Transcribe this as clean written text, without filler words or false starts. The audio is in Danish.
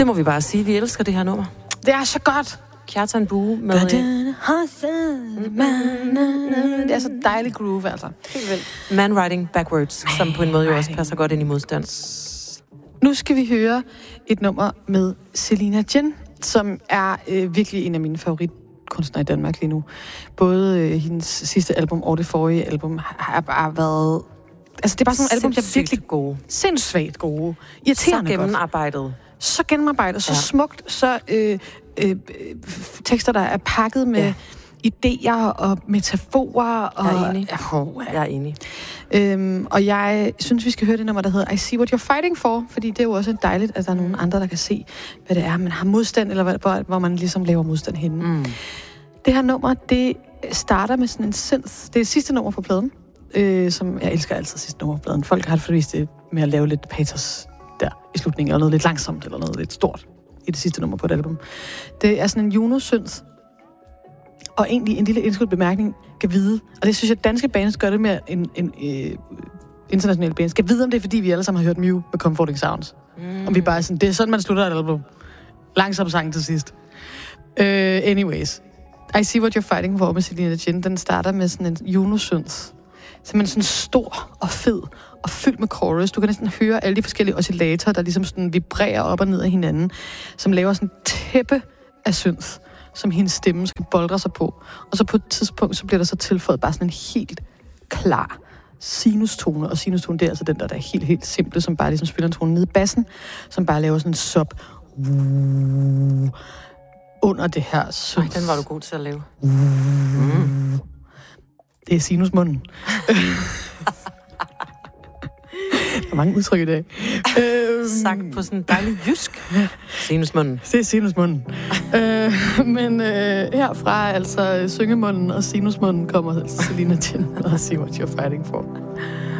Det må vi bare sige. Vi elsker det her nummer. Det er så godt. Kjartan Bue med... Det er så dejligt groove, altså. Helt vildt. Man Riding Backwards, som på en måde jo også passer godt ind i modstand. Nu skal vi høre et nummer med Selina Jen, som er virkelig en af mine favoritkunstnere i Danmark lige nu. Både hendes sidste album og det forrige album har bare været... Altså, det er bare sådan nogle album, der er virkelig gode. Sindssygt gode. Irriterende så gennemarbejdet. Så gennemarbejdet, så smukt, så tekster, der er pakket med idéer og metaforer. Og, jeg er enig. Og jeg synes, vi skal høre det nummer, der hedder I See What You're Fighting For, fordi det er jo også dejligt, at der er nogen andre, der kan se, hvad det er, man har modstand, eller hvor man ligesom laver modstand henne. Mm. Det her nummer, det starter med sådan en synth. Det er sidste nummer på pladen, som jeg elsker altid sidste nummer på pladen. Folk har forvist det med at lave lidt pathos der i slutningen, eller noget lidt langsomt, eller noget lidt stort i det sidste nummer på et album. Det er sådan en Juno-synth, og egentlig en lille indskudt bemærkning kan vide, og det synes jeg, danske bands gør det med en international bands, skal vide, om det er, fordi vi alle sammen har hørt Mew med Comforting Sounds. Om vi bare sådan, det er sådan, man slutter et album. Langsom sang til sidst. Anyways. I See What You're Fighting For med Selina Jen, den starter med sådan en Juno-synth. Simpelthen sådan stor og fed og fyldt med chorus. Du kan næsten høre alle de forskellige oscillatorer, der ligesom sådan vibrerer op og ned af hinanden, som laver sådan et tæppe af synth, som hendes stemme skal boldre sig på. Og så på et tidspunkt, så bliver der så tilføjet bare sådan en helt klar sinustone. Og sinustone, det er altså den der er helt simple, som bare ligesom spiller en tone ned i bassen, som bare laver sådan en sub under det her synth. Den var du god til at lave. Det er sinusmunden. Der er mange udtryk i dag. Sagt på sådan en dejlig jysk. Sinusmunden. Det er sinusmunden. Men herfra, altså syngemunden og sinusmunden, kommer Selina Jen og See What You're Fighting For.